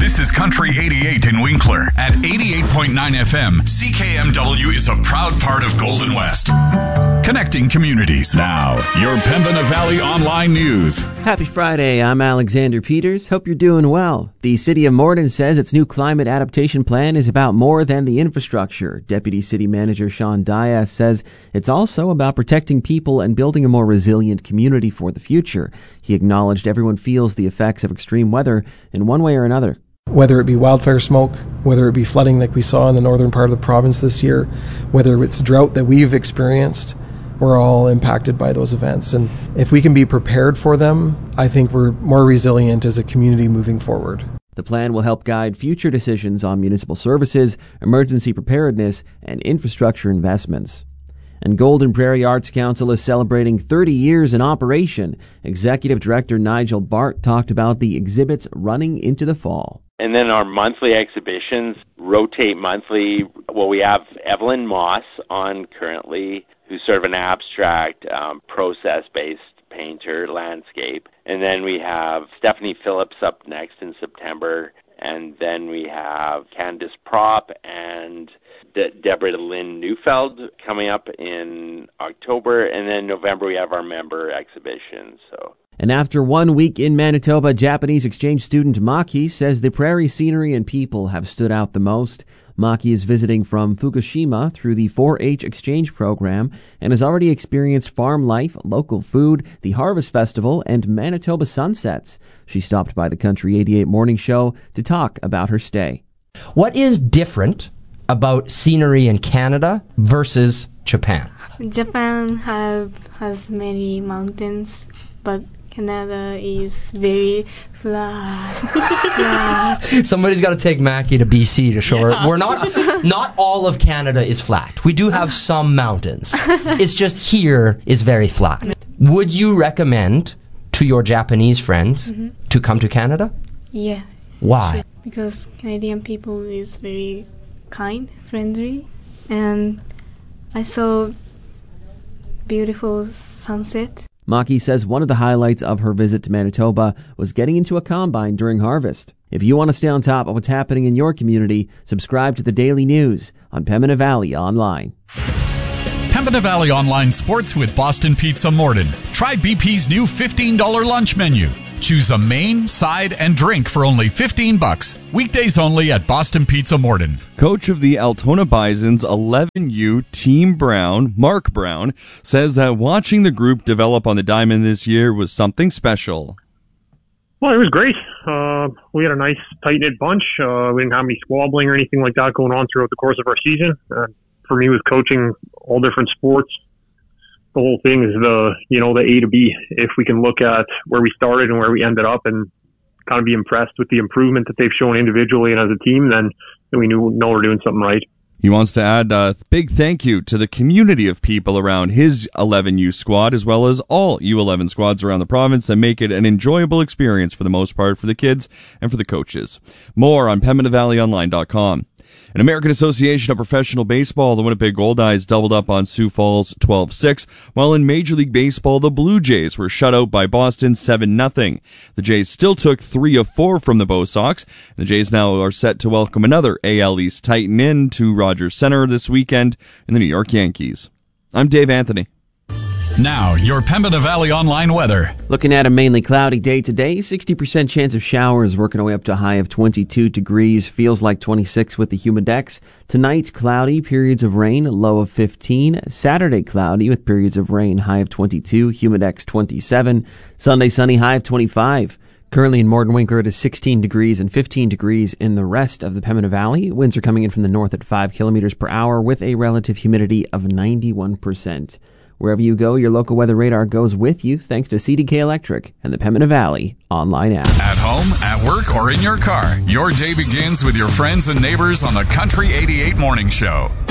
This is Country 88 in Winkler. At 88.9 FM, CKMW is a proud part of Golden West. Connecting communities. Now, your Pembina Valley Online News. Happy Friday, I'm Alexander Peters. Hope you're doing well. The City of Morden says its new climate adaptation plan is about more than the infrastructure. Deputy City Manager Sean Dias says it's also about protecting people and building a more resilient community for the future. He acknowledged everyone feels the effects of extreme weather in one way or another. Whether it be wildfire smoke, whether it be flooding like we saw in the northern part of the province this year, whether it's drought that we've experienced, we're all impacted by those events. And if we can be prepared for them, I think we're more resilient as a community moving forward. The plan will help guide future decisions on municipal services, emergency preparedness, and infrastructure investments. And Golden Prairie Arts Council is celebrating 30 years in operation. Executive Director Nigel Bart talked about the exhibits running into the fall. And then our monthly exhibitions rotate monthly. Well, we have Evelyn Moss on currently, who's sort of an abstract, process-based painter, landscape. And then we have Stephanie Phillips up next in September. And then we have Candace Prop and Deborah Lynn Neufeld coming up in October. And then November we have our member exhibition. And after 1 week in Manitoba, Japanese exchange student Maki says the prairie scenery and people have stood out the most. Maki is visiting from Fukushima through the 4-H exchange program and has already experienced farm life, local food, the Harvest Festival, and Manitoba sunsets. She stopped by the Country 88 Morning Show to talk about her stay. What is different about scenery in Canada versus Japan? Japan has many mountains, but Canada is very flat. Somebody's got to take Mackie to BC to show her. We're not all of Canada is flat. We do have some mountains. It's just here is very flat. Would you recommend to your Japanese friends to come to Canada? Yeah. Why? Because Canadian people is very kind, friendly, and I saw beautiful sunset. Maki says one of the highlights of her visit to Manitoba was getting into a combine during harvest. If you want to stay on top of what's happening in your community, subscribe to the Daily News on Pembina Valley Online. Pembina Valley Online Sports with Boston Pizza Morden. Try BP's new $15 lunch menu. Choose a main, side, and drink for only $15. Weekdays only at Boston Pizza Morden. Coach of the Altona Bisons 11U, Team Brown, Mark Brown, says that watching the group develop on the diamond this year was something special. Well, it was great. We had a nice, tight-knit bunch. We didn't have any squabbling or anything like that going on throughout the course of our season. For me, with coaching all different sports, the whole thing is the A to B. If we can look at where we started and where we ended up and kind of be impressed with the improvement that they've shown individually and as a team, then we know we're doing something right. He wants to add a big thank you to the community of people around his 11U squad, as well as all U11 squads around the province that make it an enjoyable experience for the most part for the kids and for the coaches. More on PembinaValleyOnline.com. An American Association of Professional Baseball, the Winnipeg Goldeyes doubled up on Sioux Falls 12-6, while in Major League Baseball, the Blue Jays were shut out by Boston 7-0. The Jays still took 3 of 4 from the Bo Sox. The Jays now are set to welcome another AL East Titan in to Rogers Center this weekend in the New York Yankees. I'm Dave Anthony. Now, your Pembina Valley Online weather. Looking at a mainly cloudy day today, 60% chance of showers, working our way up to a high of 22 degrees, feels like 26 with the humidex. Tonight, cloudy, periods of rain, low of 15. Saturday, cloudy with periods of rain, high of 22, humidex 27. Sunday, sunny, high of 25. Currently in Morden Winkler, it is 16 degrees and 15 degrees in the rest of the Pembina Valley. Winds are coming in from the north at 5 kilometers per hour with a relative humidity of 91%. Wherever you go, your local weather radar goes with you thanks to CDK Electric and the Pembina Valley online app. At home, at work, or in your car, your day begins with your friends and neighbors on the Country 88 Morning Show.